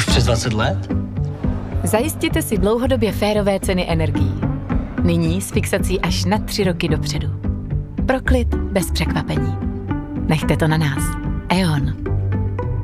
Už přes 20 let? Zajistěte si dlouhodobě férové ceny energií. Nyní s fixací až na 3 roky dopředu. Pro klid bez překvapení. Nechte to na nás. E.ON.